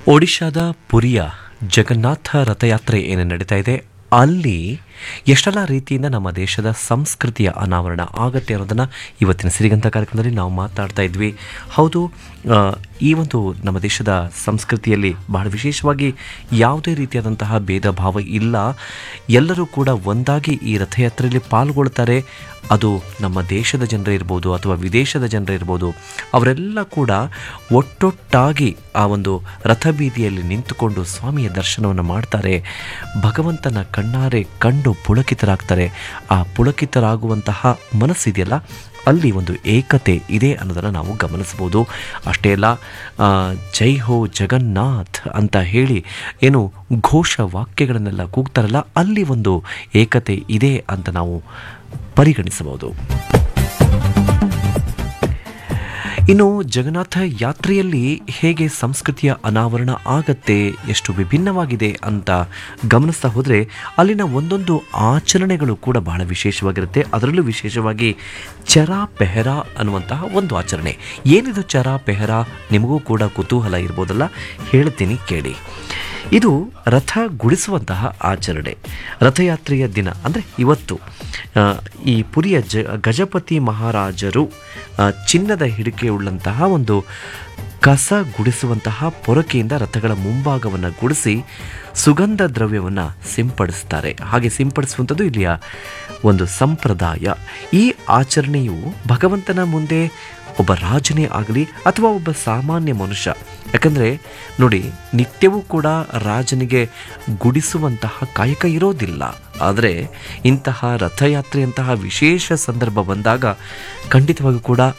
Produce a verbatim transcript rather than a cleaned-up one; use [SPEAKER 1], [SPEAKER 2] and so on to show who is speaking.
[SPEAKER 1] ಒಡಿಶಾದ ಪುರಿಯ ಜಗನ್ನಾಥ ರಥಯಾತ್ರೆ ಏನು ನಡೀತಾ ಇದೆ ಅಲ್ಲಿ ಎಷ್ಟೆಲ್ಲ ರೀತಿಯಿಂದ ನಮ್ಮ ದೇಶದ ಸಂಸ್ಕೃತಿಯ ಅನಾವರಣ ಆಗತ್ತೆ ಅನ್ನೋದನ್ನು ಇವತ್ತಿನ ಸಿರಿಗಂತ ಕಾರ್ಯಕ್ರಮದಲ್ಲಿ ನಾವು ಮಾತಾಡ್ತಾ ಇದ್ವಿ. ಹೌದು, ಈ ಒಂದು ನಮ್ಮ ದೇಶದ ಸಂಸ್ಕೃತಿಯಲ್ಲಿ ಬಹಳ ವಿಶೇಷವಾಗಿ ಯಾವುದೇ ರೀತಿಯಾದಂತಹ ಭೇದ ಭಾವ ಇಲ್ಲ. ಎಲ್ಲರೂ ಕೂಡ ಒಂದಾಗಿ ಈ ರಥಯಾತ್ರೆಯಲ್ಲಿ ಪಾಲ್ಗೊಳ್ತಾರೆ. ಅದು ನಮ್ಮ ದೇಶದ ಜನರೇ ಇರ್ಬೋದು ಅಥವಾ ವಿದೇಶದ ಜನರೇ ಇರ್ಬೋದು, ಅವರೆಲ್ಲ ಕೂಡ ಒಟ್ಟೊಟ್ಟಾಗಿ ಆ ಒಂದು ರಥಬೀದಿಯಲ್ಲಿ ನಿಂತುಕೊಂಡು ಸ್ವಾಮಿಯ ದರ್ಶನವನ್ನು ಮಾಡ್ತಾರೆ. ಭಗವಂತನ ಕಣ್ಣಾರೆ ಕಂಡು ಪುಳಕಿತರಾಗ್ತಾರೆ. ಆ ಪುಳಕಿತರಾಗುವಂತಹ ಮನಸ್ಸಿದೆಯಲ್ಲ, ಅಲ್ಲಿ ಒಂದು ಏಕತೆ ಇದೆ ಅನ್ನೋದನ್ನು ನಾವು ಗಮನಿಸ್ಬೋದು. ಅಷ್ಟೇ ಅಲ್ಲ, ಜೈ ಹೋ ಜಗನ್ನಾಥ್ ಅಂತ ಹೇಳಿ ಏನು ಘೋಷ ವಾಕ್ಯಗಳನ್ನೆಲ್ಲ ಕೂಗ್ತಾರಲ್ಲ, ಅಲ್ಲಿ ಒಂದು ಏಕತೆ ಇದೆ ಅಂತ ನಾವು ಪರಿಗಣಿಸಬಹುದು. ಇನ್ನು ಜಗನ್ನಾಥ ಯಾತ್ರೆಯಲ್ಲಿ ಹೇಗೆ ಸಂಸ್ಕೃತಿಯ ಅನಾವರಣ ಆಗತ್ತೆ, ಎಷ್ಟು ವಿಭಿನ್ನವಾಗಿದೆ ಅಂತ ಗಮನಿಸ್ತಾ ಹೋದರೆ ಅಲ್ಲಿನ ಒಂದೊಂದು ಆಚರಣೆಗಳು ಕೂಡ ಬಹಳ ವಿಶೇಷವಾಗಿರುತ್ತೆ. ಅದರಲ್ಲೂ ವಿಶೇಷವಾಗಿ ಚರಾ ಪೆಹರಾ ಅನ್ನುವಂತಹ ಒಂದು ಆಚರಣೆ. ಏನಿದು ಚರಾ ಪೆಹರಾ, ನಿಮಗೂ ಕೂಡ ಕುತೂಹಲ ಇರ್ಬೋದಲ್ಲ, ಹೇಳ್ತೀನಿ ಕೇಳಿ. ಇದು ರಥ ಗುಡಿಸುವಂತಹ ಆಚರಣೆ. ರಥಯಾತ್ರೆಯ ದಿನ ಅಂದರೆ ಇವತ್ತು ಈ ಪುರಿಯ ಜ ಗಜಪತಿ ಮಹಾರಾಜರು ಚಿನ್ನದ ಹಿಡಿಕೆಯುಳ್ಳಂತಹ ಒಂದು ಕಸ ಗುಡಿಸುವಂತಹ ಪೊರಕೆಯಿಂದ ರಥಗಳ ಮುಂಭಾಗವನ್ನು ಗುಡಿಸಿ ಸುಗಂಧ ದ್ರವ್ಯವನ್ನು ಸಿಂಪಡಿಸ್ತಾರೆ. ಹಾಗೆ ಸಿಂಪಡಿಸುವಂಥದ್ದು ಇಲ್ಲಿಯ ಒಂದು ಸಂಪ್ರದಾಯ. ಈ ಆಚರಣೆಯು ಭಗವಂತನ ಮುಂದೆ ಒಬ್ಬ ರಾಜನೇ ಆಗಲಿ ಅಥವಾ ಒಬ್ಬ ಸಾಮಾನ್ಯ ಮನುಷ್ಯ, ಯಾಕಂದರೆ ನೋಡಿ, ನಿತ್ಯವೂ ಕೂಡ ರಾಜನಿಗೆ ಗುಡಿಸುವಂತಹ ಕಾಯಕ ಇರೋದಿಲ್ಲ. ಆದರೆ ಇಂತಹ ರಥಯಾತ್ರೆಯಂತಹ ವಿಶೇಷ ಸಂದರ್ಭ ಬಂದಾಗ ಖಂಡಿತವಾಗಿಯೂ ಕೂಡ